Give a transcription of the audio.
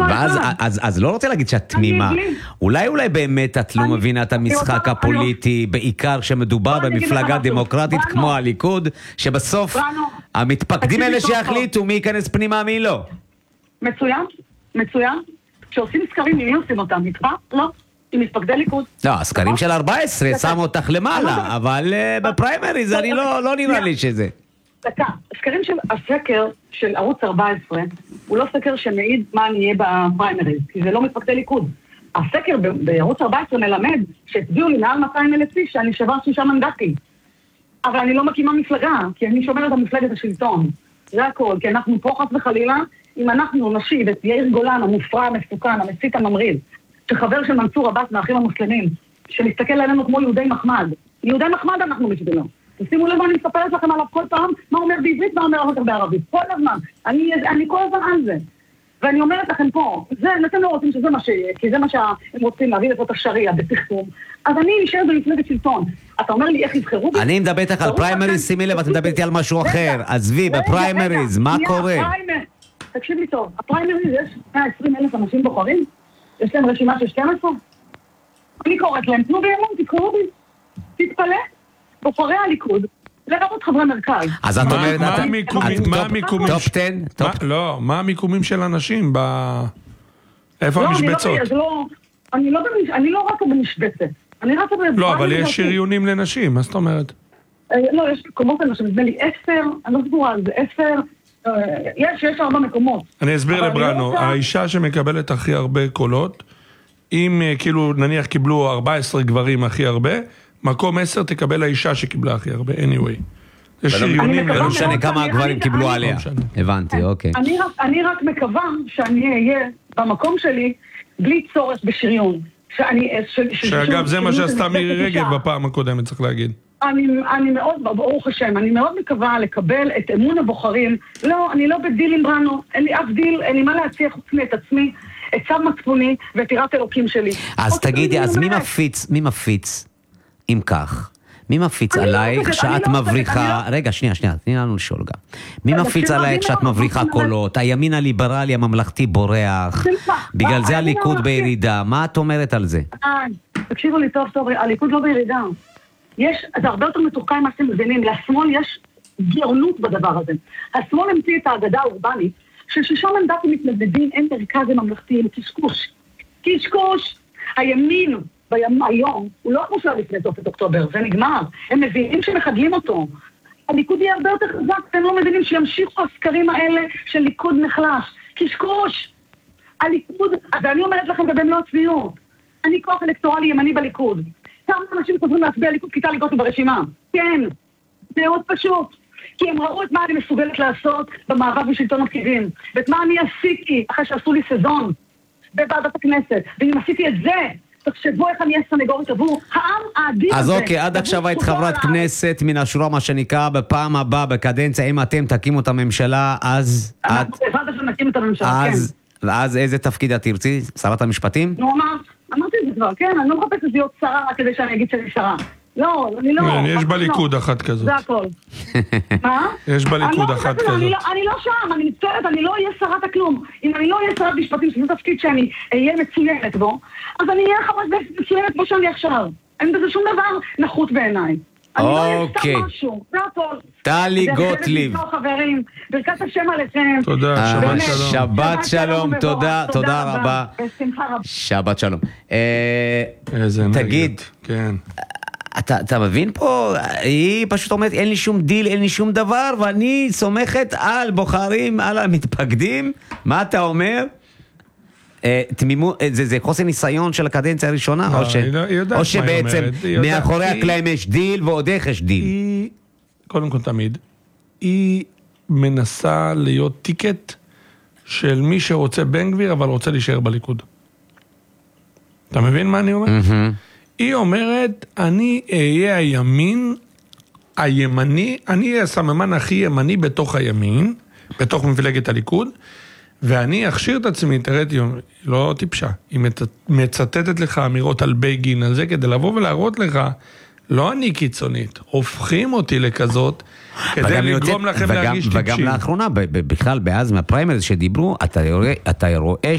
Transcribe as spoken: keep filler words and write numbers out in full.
ואז, אז, אז לא רוצה להגיד שאת תמימה. אולי, אולי באמת את לא מבינה את המשחק הפוליטי, בעיקר שמדובר במפלגה דמוקרטית כמו הליכוד, שבסוף המתפקדים האלה שיחליטו מי ייכנס פנימה, מי לא. מצוין, מצוין. כשעושים סקרים, מי עושים אותם? איתך? לא. עם מתפקדי ליכוד. לא, הסקרים של ארבע עשרה שמו אותך למעלה, אבל בפריימריז אני לא נראה לי שזה. דקה, הסקרים של הסקר של ערוץ ארבע עשרה הוא לא סקר שמעיד מה נהיה בפריימריז, כי זה לא מתפקדי ליכוד. הסקר בערוץ ארבע עשרה מלמד שהצביעו לי מעל מאתיים אלף איש שאני שווה שישה מנדטים. אבל אני לא מקימה מפלגה, כי אני שומרת על מפלגת השלטון. זה הכל, כי אנחנו פה חס וחלילה, אם אנחנו נשיב את יאיר גולן, המופרע, המסוכן, המסית הממריד, שחבר של מנסור עבאס מהאחים המוסלמים, שמסתכל עלינו כמו יהודי מחמד. יהודי מחמד אנחנו בשבילו. תשימו לב, אני מספרת לכם עליו כל פעם, מה אומר בעברית, מה אומר אחר בערבית. כל הזמן. אני, אני כל הזמן על זה. ואני אומרת לכם פה, זה, אתם לא רוצים שזה מה שיהיה, כי זה מה שהם רוצים להביא לפה את השריעה בתחתום. אז אני נשאר במפלגת שלטון. אתה אומר לי איך יבחרו בי? אני מדבר איתך על פריימריז, שימי לב, את מדברת איתי על משהו אחר. עזבי, בפריימריז, מה קורה? תקשיב לי טוב, הפריימריז יש מאה ועשרים אלף אנשים בוחרים? יש להם רשימה של שתים עשרה? אני קוראת להם, תנו בימון, תקראו בי. תתפלא, בוחרי הליכוד, לרבות חברי מרכז. אז את אומרת, מה המיקומים? טופ עשר? לא, מה המיקומים של אנשים? איפה המשבצות? אני לא רק במשבצת. לא, אבל יש שריונים לנשים, מה זאת אומרת? לא, יש מקומות אנשים, נדמה לי עשר, אני לא סגורה, זה עשר, יש, יש ארבע מקומות. אני אסביר לבראנו, האישה שמקבלת הכי הרבה קולות, אם כאילו נניח קיבלו ארבעה עשר גברים הכי הרבה, מקום עשר תקבל האישה שקיבלה הכי הרבה, anyway. יש שריונים, לא משנה כמה הגברים קיבלו עליה. הבנתי, אוקיי. אני רק מקווה שאני אהיה במקום שלי בלי צורך בשריון. שאגב, זה מה שעשתה מירי רגב בפעם הקודמת, צריך להגיד. אני, אני מאוד, ברוך השם, אני מאוד מקווה לקבל את אמון הבוחרים. לא, אני לא בדיל עם בראנו, אין לי אף דיל, אין לי מה להציע חוץ את עצמי, את צו מצפוני ואת יראת אלוקים שלי. אז תגידי, אז מי מפיץ, מי מפיץ, אם כך, מי מפיץ עלייך שאת מבריחה, רגע, שנייה, שנייה, תני לנו לשאול גם. מי מפיץ עלייך שאת מבריחה קולות? הימין הליברלי הממלכתי בורח, בגלל זה הליכוד בירידה, מה את אומרת על זה? תקשיבו לי טוב טוב, הליכוד לא בירידה. יש, זה הרבה יותר מתוחכם מה שאתם מבינים, לשמאל יש גאונות בדבר הזה. השמאל המציא את האגדה האורבנית, של שישה מנדטים מתנדדים, אין מרכז ממלכתי, הם קשקוש. קשקוש! הימין ביום, היום, הוא לא כמו שהיה לפני סוף את אוקטובר, זה נגמר. הם מבינים שמחדלים אותו. הליכוד יהיה הרבה יותר חזק, אתם לא מבינים שימשיכו הסקרים האלה של ליכוד נחלש. קשקוש! הליכוד, אז אני אומרת לכם במלוא הצביעות, אני כוח אלקטורלי ימני בליכוד. כמה אנשים חוזרים להצביע ליכוד כיתה לגותי ברשימה? כן, זה מאוד פשוט. כי הם ראו את מה אני מסוגלת לעשות במאבק בשלטון הפקידים. ואת מה אני עשיתי אחרי שעשו לי סזון בוועדת הכנסת. ואם עשיתי את זה, תחשבו איך אני אהיה סנגורית עבור העם האדיר הזה. אז אוקיי, עד עכשיו היית חברת כנסת מן השורה, מה שנקרא, בפעם הבאה, בקדנציה, אם אתם תקימו את הממשלה, אז... אנחנו הבנת שנקים את הממשלה, כן. ואז איזה תפקיד את תרצי? שרת המשפטים? נו, אמרת, אמרתי את זה כבר, כן, אני לא מחפשת להיות שרה רק כדי שאני אגיד שאני שרה. לא, אני לא... יש בליכוד אחת כזאת. זה הכל. מה? יש בליכוד אחת כזאת. אני לא שם, אני מצטערת, אני לא אהיה שרת הכלום. אם אני לא אהיה שרת משפטים, שזה תפקיד שאני אהיה מצוינת בו, אז אני אהיה חברת מצוינת כמו שאני עכשיו. אין בזה שום דבר נחות בעיניי. אני לא אהיה סתם משהו, זה הכל. טלי גוטליב. חברים, ברכת השם עליכם. תודה, שבת שלום. שבת שלום, תודה, תודה רבה. בשמחה רבה. שבת שלום. איזה נגד. תגיד. כן. אתה, אתה מבין פה? היא פשוט אומרת, אין לי שום דיל, אין לי שום דבר, ואני סומכת על בוחרים, על המתפקדים. מה אתה אומר? תמימו, זה, זה חוסר ניסיון של הקדנציה הראשונה, או, ש... או שבעצם מאחורי הקלעים יש דיל ועוד איך יש דיל? היא, קודם כל תמיד, היא מנסה להיות טיקט של מי שרוצה בן גביר, אבל רוצה להישאר בליכוד. אתה מבין מה אני אומר? Mm-hmm. היא אומרת, אני אהיה הימין הימני, אני אהיה הסממן הכי ימני בתוך הימין, בתוך מפלגת הליכוד, ואני אכשיר את עצמי, תראה, היא לא טיפשה, היא מצטטת לך אמירות על בגין, על זה, כדי לבוא ולהראות לך, לא אני קיצונית, הופכים אותי לכזאת, כדי לגרום לכם להרגיש טיפשים. וגם לאחרונה, בכלל, באז מהפריימריז שדיברו, אתה רואה